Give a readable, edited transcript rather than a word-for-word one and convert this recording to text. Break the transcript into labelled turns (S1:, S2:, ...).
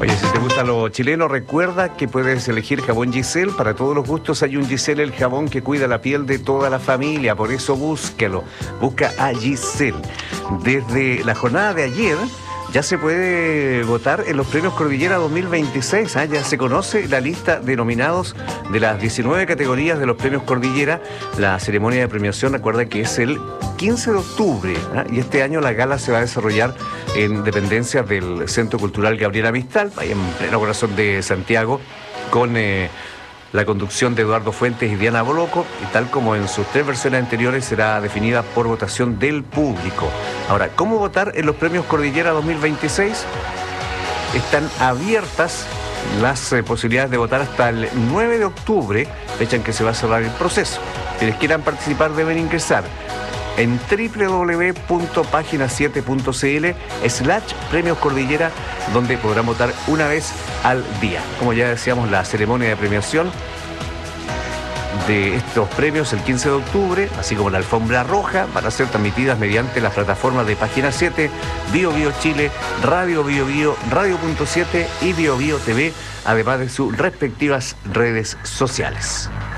S1: Oye, si te gusta lo chileno, recuerda que puedes elegir jabón Giselle. Para todos los gustos hay un Giselle, el jabón que cuida la piel de toda la familia. Por eso búsquelo. Busca a Giselle. Desde la jornada de ayer ya se puede votar en los premios Cordillera 2026. Ya se conoce la lista de nominados de las 19 categorías de los premios Cordillera. La ceremonia de premiación, recuerda que es el 15 de octubre, y este año la gala se va a desarrollar en dependencias del Centro Cultural Gabriela Mistral, ahí en pleno corazón de Santiago, con la conducción de Eduardo Fuentes y Diana Boloco, y tal como en sus 3 versiones anteriores será definida por votación del público. Ahora, ¿cómo votar en los premios Cordillera 2026? Están abiertas las posibilidades de votar hasta el 9 de octubre, fecha en que se va a cerrar el proceso. Quienes quieran participar deben ingresar en www.pagina7.cl/premios Cordillera, donde podrán votar una vez al día. Como ya decíamos, la ceremonia de premiación de estos premios el 15 de octubre, así como la alfombra roja, van a ser transmitidas mediante las plataformas de Página 7, Bio Bio Chile, Radio Bio Bio, Radio.7 y Bio Bio TV, además de sus respectivas redes sociales.